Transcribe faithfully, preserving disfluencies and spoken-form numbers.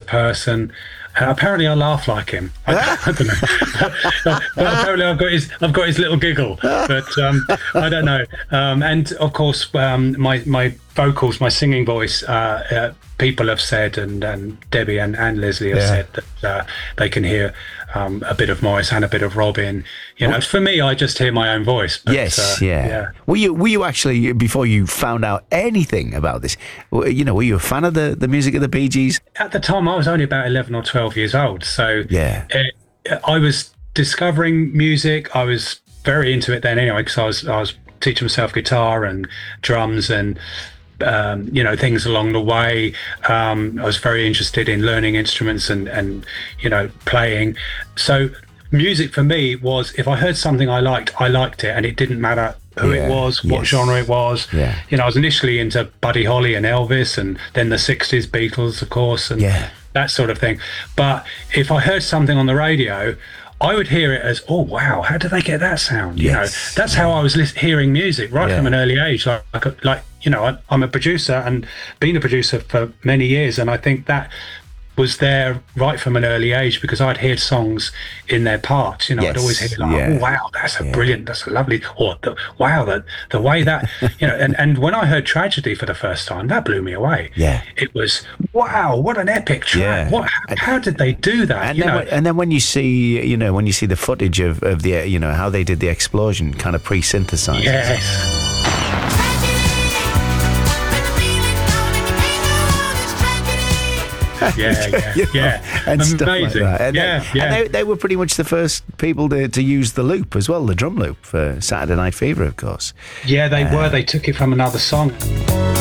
person. Uh, apparently, I laugh like him. I, I don't know. But apparently, I've got his I've got his little giggle. But um, I don't know. Um, and of course, um, my my vocals, my singing voice. Uh, uh, people have said, and, and Debbie and, and Leslie have yeah. said that uh, they can hear um, a bit of Morris and a bit of Robin. You know, for me, I just hear my own voice. But, yes, uh, yeah. yeah. Were you were you actually, before you found out anything about this, you know, were you a fan of the, the music of the Bee Gees? At the time, I was only about eleven or twelve years old. So yeah. it, I was discovering music. I was very into it then anyway, because I was, I was teaching myself guitar and drums and Um, you know, things along the way. Um, I was very interested in learning instruments and, and, you know, playing. So music for me was, if I heard something I liked, I liked it, and it didn't matter who yeah. it was, what yes. genre it was. Yeah. You know, I was initially into Buddy Holly and Elvis, and then the sixties Beatles, of course, and yeah. that sort of thing. But if I heard something on the radio, I would hear it as, oh wow, how did they get that sound? You yes. know, that's how I was li- hearing music right yeah. from an early age. Like, like, like you know, I, I'm a producer and been a producer for many years, and I think that was there right from an early age, because I'd hear songs in their parts. You know, yes. I'd always hear like, yeah. oh wow, that's a yeah. brilliant, that's a lovely, or the, wow, the the way that, you know, and, and when I heard Tragedy for the first time, that blew me away. Yeah, it was wow, what an epic track. Yeah. What? How, how did they do that? And you then, know, when, and then when you see, you know, when you see the footage of, of the, you know, how they did the explosion, kind of pre-synthesized. Yes. yeah, yeah, you know, yeah, and amazing. Stuff like that. And yeah, they, yeah. And they, they were pretty much the first people to, to use the loop as well, the drum loop for Saturday Night Fever, of course. Yeah, they uh, were. They took it from another song.